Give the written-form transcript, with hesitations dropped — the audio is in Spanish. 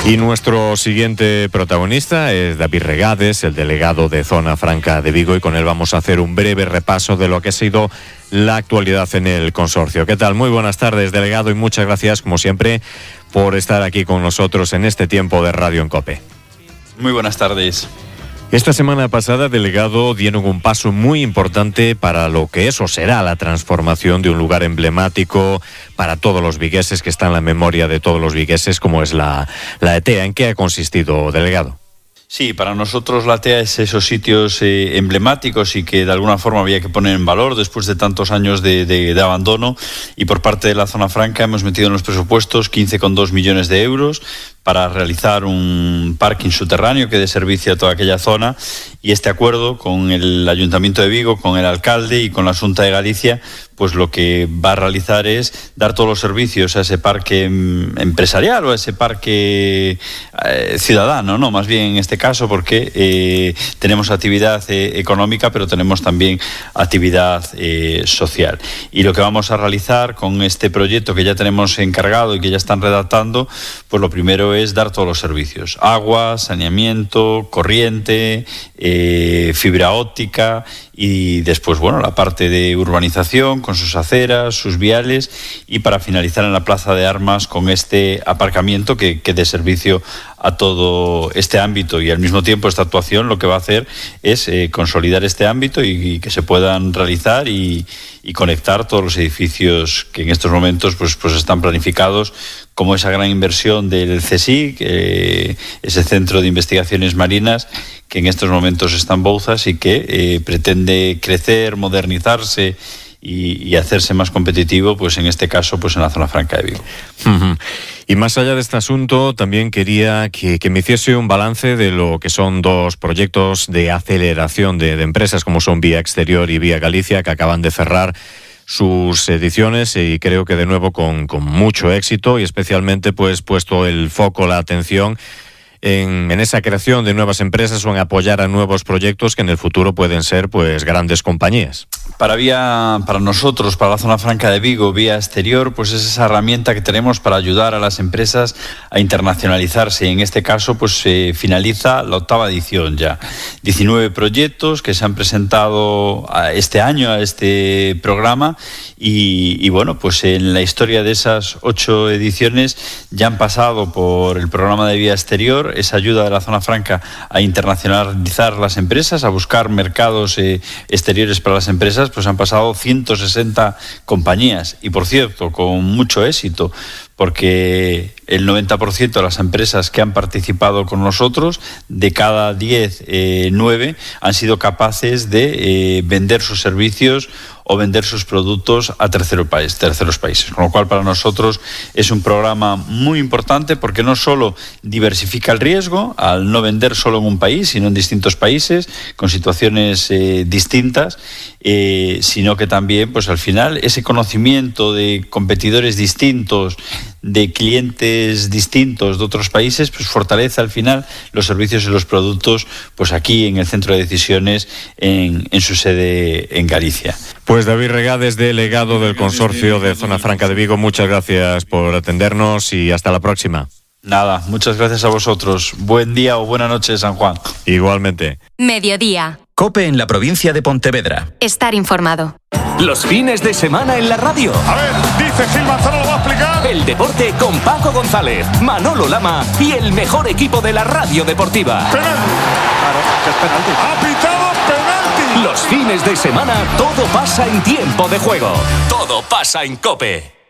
Y nuestro siguiente protagonista es David Regades, el delegado de Zona Franca de Vigo, y con él vamos a hacer un breve repaso de lo que ha sido la actualidad en el consorcio. ¿Qué tal? Muy buenas tardes, delegado, y muchas gracias, como siempre, por estar aquí con nosotros en este tiempo de Radio en COPE. Muy buenas tardes. Esta semana pasada, delegado, dieron un paso muy importante para lo que es o será la transformación de un lugar emblemático para todos los vigueses, que está en la memoria de todos los vigueses, como es la ETEA. ¿En qué ha consistido, delegado? Sí, para nosotros la ETEA es esos sitios emblemáticos y que de alguna forma había que poner en valor después de tantos años de abandono, y por parte de la Zona Franca hemos metido en los presupuestos 15,2 millones de euros para realizar un parking subterráneo que dé servicio a toda aquella zona, y este acuerdo con el Ayuntamiento de Vigo, con el alcalde y con la Xunta de Galicia, pues lo que va a realizar es dar todos los servicios a ese parque empresarial o a ese parque ciudadano, ¿no? Más bien en este caso, porque tenemos actividad económica, pero tenemos también actividad social. Y lo que vamos a realizar con este proyecto que ya tenemos encargado y que ya están redactando, pues lo primero es dar todos los servicios: agua, saneamiento, corriente, fibra óptica, y después, bueno, la parte de urbanización con sus aceras, sus viales, y para finalizar en la Plaza de Armas con este aparcamiento que dé servicio a todo este ámbito. Y al mismo tiempo esta actuación lo que va a hacer es consolidar este ámbito y que se puedan realizar y conectar todos los edificios que en estos momentos pues están planificados, como esa gran inversión del CSIC, ese Centro de Investigaciones Marinas, que en estos momentos está en Bouzas y que pretende crecer, modernizarse y hacerse más competitivo, pues en este caso, pues en la Zona Franca de Vigo. Uh-huh. Y más allá de este asunto, también quería que me hiciese un balance de lo que son dos proyectos de aceleración de empresas, como son Vía Exterior y Vía Galicia, que acaban de cerrar sus ediciones, y creo que de nuevo con mucho éxito, y especialmente pues puesto el foco, la atención en esa creación de nuevas empresas o en apoyar a nuevos proyectos que en el futuro pueden ser pues grandes compañías. Para nosotros, para la Zona Franca de Vigo, Vía Exterior, pues es esa herramienta que tenemos para ayudar a las empresas a internacionalizarse. En este caso, pues finaliza la 8ª edición ya. 19 proyectos que se han presentado este año a este programa, y bueno, pues en la historia de esas 8 ediciones ya han pasado por el programa de Vía Exterior, esa ayuda de la Zona Franca a internacionalizar las empresas, a buscar mercados exteriores para las empresas. Pues han pasado 160 compañías, y por cierto, con mucho éxito, porque el 90% de las empresas que han participado con nosotros, de cada 10, 9 han sido capaces de vender sus servicios o vender sus productos a terceros países. Con lo cual, para nosotros es un programa muy importante, porque no solo diversifica el riesgo al no vender solo en un país, sino en distintos países con situaciones distintas, sino que también, pues al final, ese conocimiento de competidores distintos, de clientes distintos de otros países, pues fortalece al final los servicios y los productos, pues aquí en el centro de decisiones, en su sede en Galicia. Pues David Regades, delegado del consorcio de Zona Franca de Vigo, muchas gracias por atendernos y hasta la próxima. Nada, muchas gracias a vosotros. Buen día o buena noche, San Juan. Igualmente. Mediodía. COPE en la provincia de Pontevedra. Estar informado. Los fines de semana en la radio. A ver, dice Gil Manzano, lo va a explicar. El deporte con Paco González, Manolo Lama y el mejor equipo de la radio deportiva. Penal. Claro, es penalti. Ha pitado penalti. Los fines de semana todo pasa en tiempo de juego. Todo pasa en COPE.